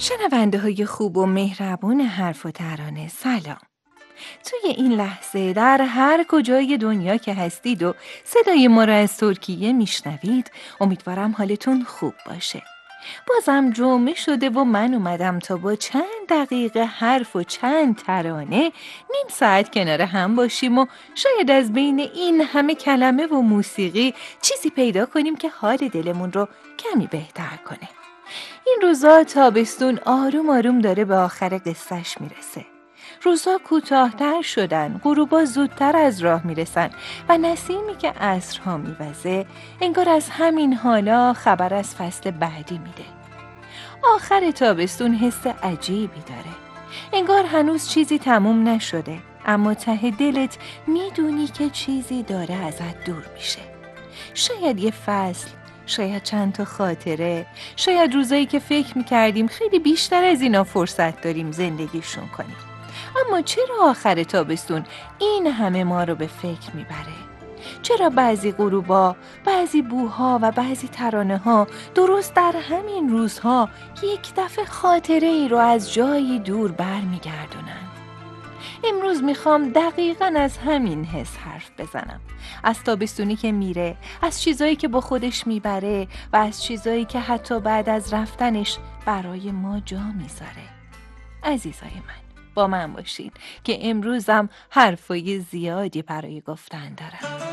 شنونده های خوب و مهربون حرف و ترانه، سلام. توی این لحظه در هر کجای دنیا که هستید و صدای ما را از ترکیه میشنوید، امیدوارم حالتون خوب باشه. بازم جمعه شده و من اومدم تا با چند دقیقه حرف و چند ترانه نیم ساعت کنار هم باشیم و شاید از بین این همه کلمه و موسیقی چیزی پیدا کنیم که حال دلمون رو کمی بهتر کنه. این روزا تابستون آروم آروم داره به آخر قصهش میرسه. روزا کوتاه‌تر شدن، غروبا زودتر از راه میرسن و نسیمی که عصرها میوزه انگار از همین حالا خبر از فصل بعدی میده. آخر تابستون حس عجیبی داره. انگار هنوز چیزی تموم نشده، اما ته دلت میدونی که چیزی داره ازت دور میشه. شاید یه فصل، شاید چند تا خاطره، شاید روزایی که فکر میکردیم خیلی بیشتر از اینا فرصت داریم زندگیشون کنیم. اما چرا آخر تابستون این همه ما رو به فکر میبره؟ چرا بعضی غروبا، بعضی بوها و بعضی ترانه ها درست در همین روزها یک دفعه خاطره ای رو از جایی دور برمیگردونن؟ امروز میخوام دقیقاً از همین حس حرف بزنم. از تابستونی که میره، از چیزایی که با خودش میبره و از چیزایی که حتی بعد از رفتنش برای ما جا میذاره. عزیزای من، با من باشین که امروزم حرفای زیادی برای گفتن دارم.